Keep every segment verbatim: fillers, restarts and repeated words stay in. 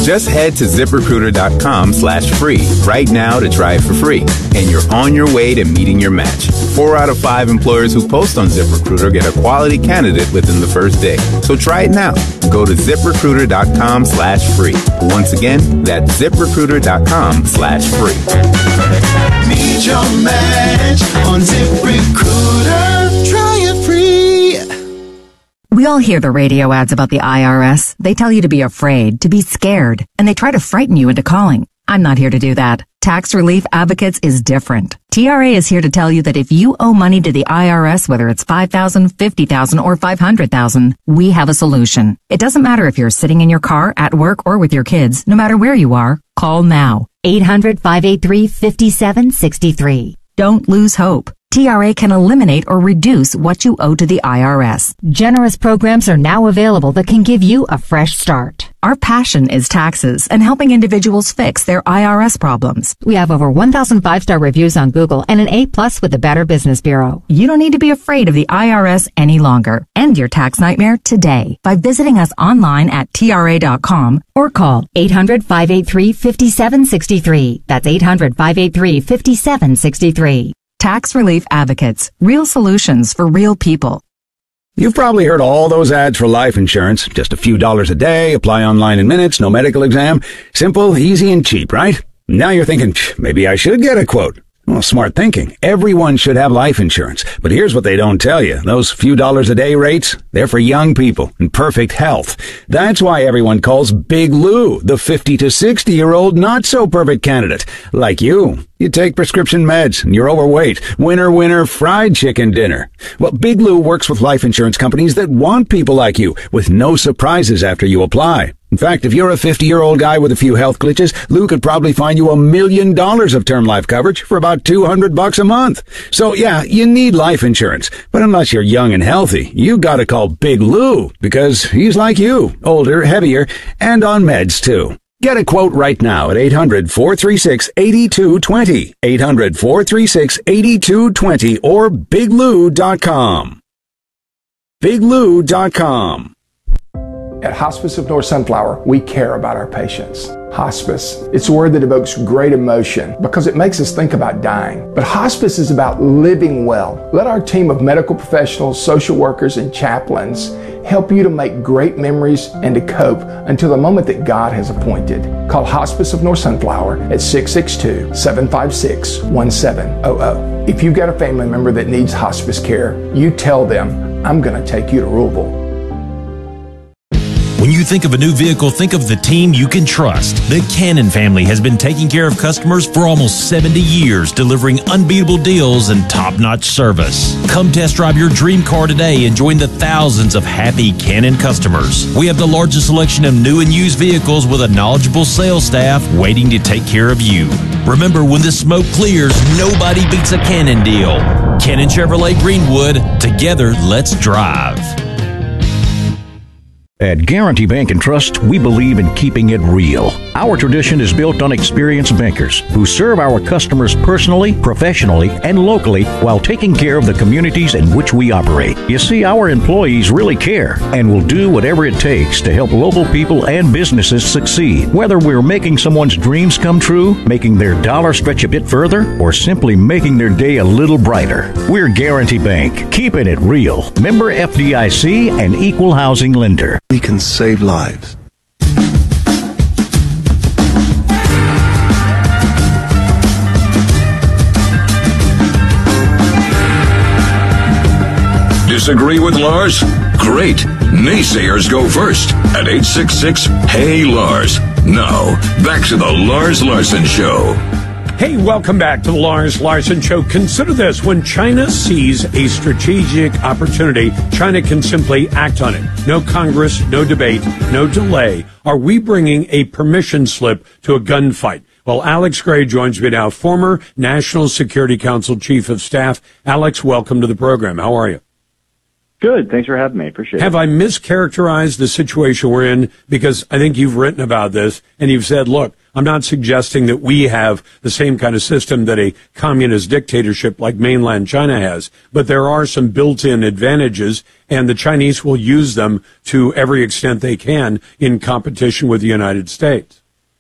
Just head to ZipRecruiter.com slash free right now to try it for free. And you're on your way to meeting your match. Four out of five employers who post on ZipRecruiter get a quality candidate within the first day. So try it now. Go to ZipRecruiter.com slash free. Once again, that's ZipRecruiter.com slash free. Meet your match on ZipRecruiter. Try it free. We all hear the radio ads about the I R S. They tell you to be afraid, to be scared, and they try to frighten you into calling. I'm not here to do that. Tax Relief Advocates is different. T R A is here to tell you that if you owe money to the I R S, whether it's five thousand dollars, fifty thousand dollars, or five hundred thousand dollars, we have a solution. It doesn't matter if you're sitting in your car, at work, or with your kids. No matter where you are, call now. eight hundred, five eight three, five seven six three. Don't lose hope. T R A can eliminate or reduce what you owe to the I R S. Generous programs are now available that can give you a fresh start. Our passion is taxes and helping individuals fix their I R S problems. We have over one thousand five-star reviews on Google and an A plus with the Better Business Bureau. You don't need to be afraid of the I R S any longer. End your tax nightmare today by visiting us online at T R A dot com or call eight hundred, five eight three, five seven six three. That's eight hundred, five eight three, five seven six three. Tax Relief Advocates. Real solutions for real people. You've probably heard all those ads for life insurance. Just a few dollars a day, apply online in minutes, no medical exam. Simple, easy, and cheap, right? Now you're thinking, maybe I should get a quote. Well, smart thinking. Everyone should have life insurance. But here's what they don't tell you. Those few dollars a day rates, they're for young people in perfect health. That's why everyone calls Big Lou the fifty to sixty year old not so perfect candidate. Like you. You take prescription meds and you're overweight. Winner, winner, fried chicken dinner. Well, Big Lou works with life insurance companies that want people like you with no surprises after you apply. In fact, if you're a fifty-year-old guy with a few health glitches, Lou could probably find you a million dollars of term life coverage for about two hundred bucks a month. So yeah, you need life insurance. But unless you're young and healthy, you gotta call Big Lou because he's like you, older, heavier, and on meds too. Get a quote right now at eight hundred, four three six, eight two two zero, eight hundred, four three six, eight two two zero, or big lou dot com. big lou dot com. At Hospice of North Sunflower, we care about our patients. Hospice, it's a word that evokes great emotion because it makes us think about dying. But hospice is about living well. Let our team of medical professionals, social workers, and chaplains help you to make great memories and to cope until the moment that God has appointed. Call Hospice of North Sunflower at six six two, seven five six, one seven zero zero. If you've got a family member that needs hospice care, you tell them, I'm going to take you to Louisville. When you think of a new vehicle, think of the team you can trust. The Cannon family has been taking care of customers for almost seventy years, delivering unbeatable deals and top-notch service. Come test drive your dream car today and join the thousands of happy Cannon customers. We have the largest selection of new and used vehicles with a knowledgeable sales staff waiting to take care of you. Remember, when the smoke clears, nobody beats a Cannon deal. Cannon Chevrolet Greenwood. Together, let's drive. At Guarantee Bank and Trust, we believe in keeping it real. Our tradition is built on experienced bankers who serve our customers personally, professionally, and locally while taking care of the communities in which we operate. You see, our employees really care and will do whatever it takes to help local people and businesses succeed. Whether we're making someone's dreams come true, making their dollar stretch a bit further, or simply making their day a little brighter. We're Guarantee Bank, keeping it real. Member F D I C and Equal Housing Lender. We can save lives. Disagree with Lars? Great. Naysayers go first at eight six six, Hey Lars. Now, back to the Lars Larson Show. Hey, welcome back to the Lars Larson Show. Consider this. When China sees a strategic opportunity, China can simply act on it. No Congress, no debate, no delay. Are we bringing a permission slip to a gunfight? Well, Alex Gray joins me now, former National Security Council Chief of Staff. Alex, welcome to the program. How are you? Good. Thanks for having me. Appreciate it. Have I mischaracterized the situation we're in? Because I think you've written about this and you've said, look, I'm not suggesting that we have the same kind of system that a communist dictatorship like mainland China has, but there are some built-in advantages, and the Chinese will use them to every extent they can in competition with the United States.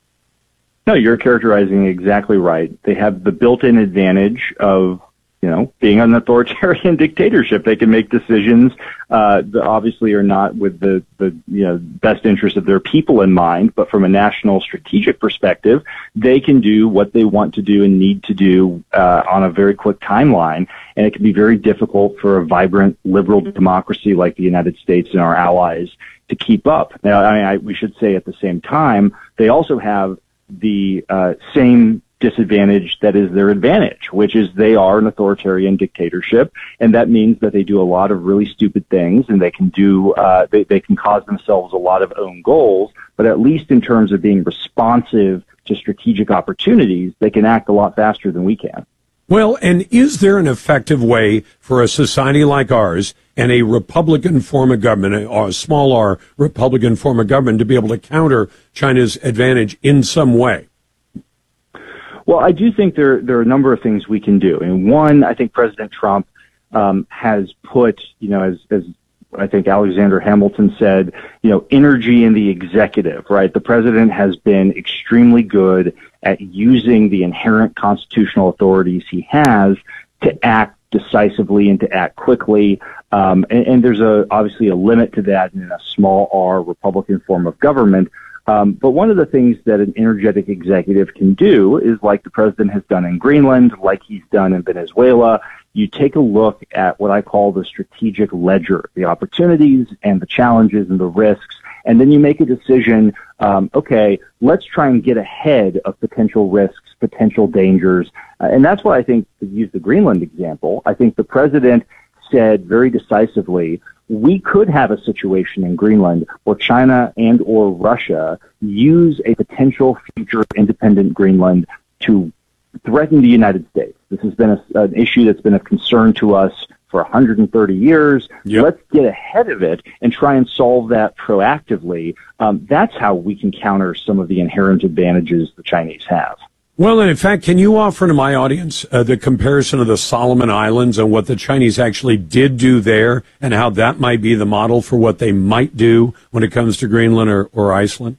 No, you're characterizing it exactly right. They have the built-in advantage of, you know, being an authoritarian dictatorship. They can make decisions uh, that obviously are not with the, the you know best interest of their people in mind, but from a national strategic perspective, they can do what they want to do and need to do uh, on a very quick timeline. And it can be very difficult for a vibrant liberal democracy like the United States and our allies to keep up. Now, I mean, I, we should say at the same time, they also have the uh, same disadvantage that is their advantage, which is they are an authoritarian dictatorship, and that means that they do a lot of really stupid things, and they can do uh, they, they can cause themselves a lot of own goals, but at least in terms of being responsive to strategic opportunities, they can act a lot faster than we can. Well, and is there an effective way for a society like ours and a Republican form of government, or a small r Republican form of government, to be able to counter China's advantage in some way? Well, I do think there there are a number of things we can do. And one, I think President Trump um, has put, you know, as as I think Alexander Hamilton said, you know, energy in the executive, right? The president has been extremely good at using the inherent constitutional authorities he has to act decisively and to act quickly. Um, and, and there's a obviously a limit to that in a small r Republican form of government. Um, but one of the things that an energetic executive can do is, like the president has done in Greenland, like he's done in Venezuela, you take a look at what I call the strategic ledger, the opportunities and the challenges and the risks, and then you make a decision, um, okay, let's try and get ahead of potential risks, potential dangers. Uh, and that's why I think, to use the Greenland example, I think the president said very decisively, we could have a situation in Greenland where China and or Russia use a potential future independent Greenland to threaten the United States. This has been a, an issue that's been a concern to us for one hundred thirty years. Yep. Let's get ahead of it and try and solve that proactively. Um, that's how we can counter some of the inherent advantages the Chinese have. Well, and in fact, can you offer to my audience uh, the comparison of the Solomon Islands and what the Chinese actually did do there, and how that might be the model for what they might do when it comes to Greenland or, or Iceland?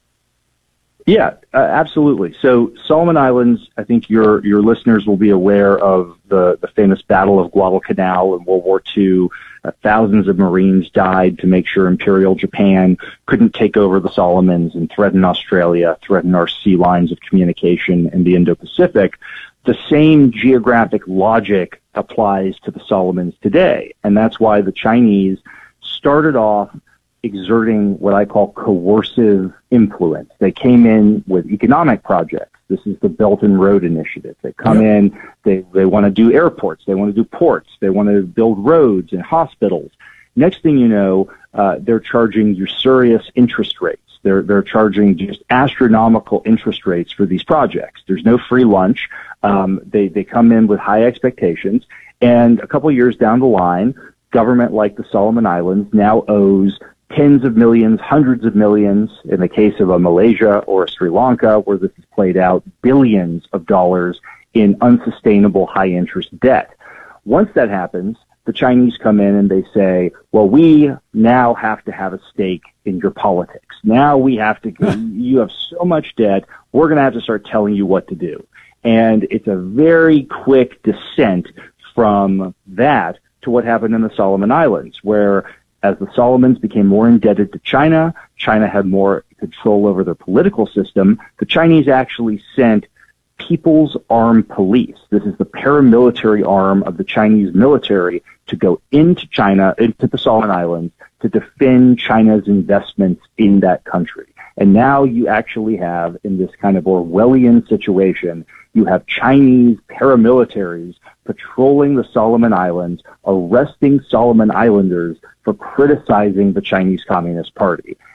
Yeah, uh, absolutely. So Solomon Islands, I think your your listeners will be aware of the, the famous Battle of Guadalcanal in World War Two. Uh, thousands of Marines died to make sure Imperial Japan couldn't take over the Solomons and threaten Australia, threaten our sea lines of communication in the Indo-Pacific. The same geographic logic applies to the Solomons today, and that's why the Chinese started off exerting what I call coercive influence. They came in with economic projects. This is the Belt and Road Initiative. They come yep. in, they, they want to do airports, they want to do ports, they want to build roads and hospitals. Next thing you know, uh, they're charging usurious interest rates. They're, they're charging just astronomical interest rates for these projects. There's no free lunch. Um, they, they come in with high expectations, and a couple years down the line, government like the Solomon Islands now owes tens of millions, hundreds of millions, in the case of a Malaysia or a Sri Lanka, where this is played out, billions of dollars in unsustainable high-interest debt. Once that happens, the Chinese come in and they say, well, we now have to have a stake in your politics. Now we have to, you have so much debt, we're going to have to start telling you what to do. And it's a very quick descent from that to what happened in the Solomon Islands, where as the Solomons became more indebted to China, China had more control over their political system, the Chinese actually sent People's Armed Police. This is the paramilitary arm of the Chinese military to go into China, into the Solomon Islands, to defend China's investments in that country. And now you actually have, in this kind of Orwellian situation, you have Chinese paramilitaries patrolling the Solomon Islands, arresting Solomon Islanders for criticizing the Chinese Communist Party.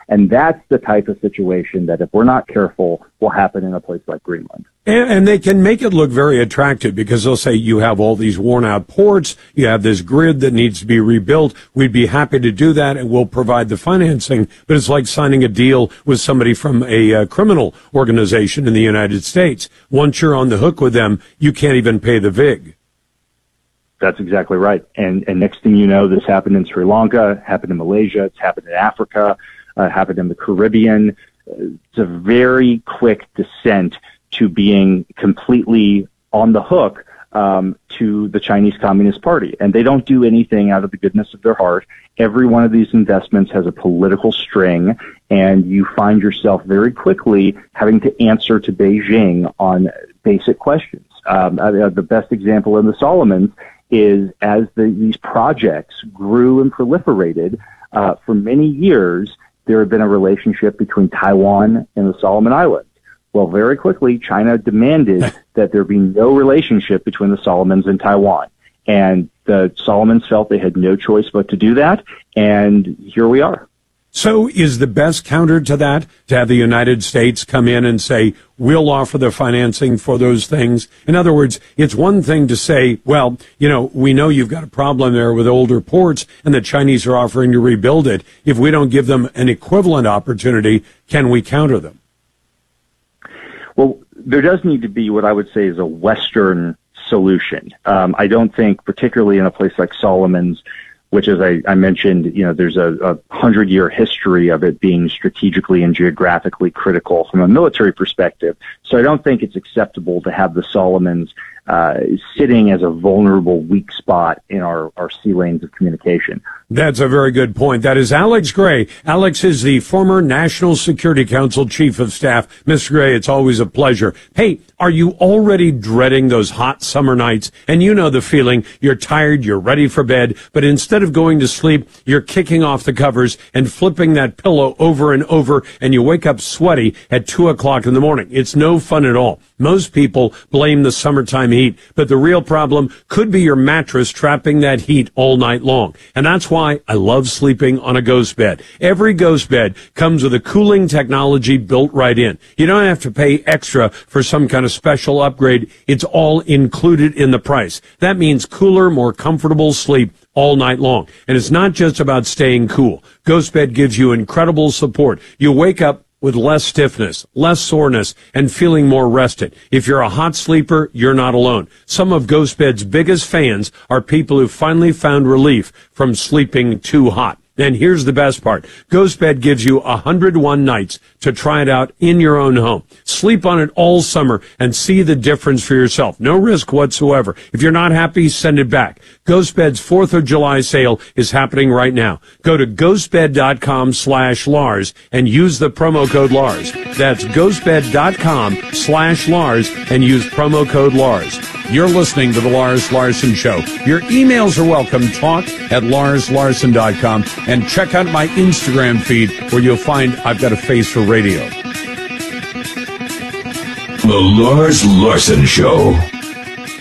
And that's the type of situation that, if we're not careful, will happen in a place like Greenland. And, and they can make it look very attractive because they'll say you have all these worn out ports, you have this grid that needs to be rebuilt. We'd be happy to do that and we'll provide the financing. But it's like signing a deal with somebody from a uh, criminal organization in the United States. Once you're on the hook with them, you can't even pay the vig. That's exactly right. And, and next thing you know, this happened in Sri Lanka, happened in Malaysia, it's happened in Africa, uh, happened in the Caribbean. It's a very quick descent to being completely on the hook um, to the Chinese Communist Party. And they don't do anything out of the goodness of their heart. Every one of these investments has a political string, and you find yourself very quickly having to answer to Beijing on basic questions. Um, uh, the best example in the Solomons is as the, these projects grew and proliferated, uh, for many years, there had been a relationship between Taiwan and the Solomon Islands. Well, very quickly, China demanded that there be no relationship between the Solomons and Taiwan. And the Solomons felt they had no choice but to do that, and here we are. So is the best counter to that to have the United States come in and say, we'll offer the financing for those things? In other words, it's one thing to say, well, you know, we know you've got a problem there with older ports and the Chinese are offering to rebuild it. If we don't give them an equivalent opportunity, can we counter them? Well, there does need to be what I would say is a Western solution. Um, I don't think, particularly in a place like Solomon's, which, as I, I mentioned, you know, there's a, a hundred-year history of it being strategically and geographically critical from a military perspective. So I don't think it's acceptable to have the Solomons uh, sitting as a vulnerable, weak spot in our, our sea lanes of communication. That's a very good point. That is Alex Gray. Alex is the former National Security Council Chief of Staff. Mister Gray, it's always a pleasure. Hey, are you already dreading those hot summer nights? And you know the feeling. You're tired, you're ready for bed, but instead of going to sleep, you're kicking off the covers and flipping that pillow over and over, and you wake up sweaty at two o'clock in the morning. It's no fun at all. Most people blame the summertime heat, but the real problem could be your mattress trapping that heat all night long. And that's why I love sleeping on a Ghost bed. Every Ghost bed comes with a cooling technology built right in. You don't have to pay extra for some kind of special upgrade. It's all included in the price. That means cooler, more comfortable sleep all night long. And it's not just about staying cool. Ghost bed gives you incredible support. You wake up with less stiffness, less soreness, and feeling more rested. If you're a hot sleeper, you're not alone. Some of Ghost Bed's biggest fans are people who finally found relief from sleeping too hot. And here's the best part. Ghost Bed gives you one hundred one nights to try it out in your own home. Sleep on it all summer and see the difference for yourself. No risk whatsoever. If you're not happy, send it back. Ghost Bed's fourth of July sale is happening right now. Go to ghostbed.com slash Lars and use the promo code Lars. That's ghostbed.com slash Lars and use promo code Lars. You're listening to The Lars Larson Show. Your emails are welcome. Talk at lars larson dot com. And check out my Instagram feed where you'll find I've got a face for radio. The Lars Larson Show.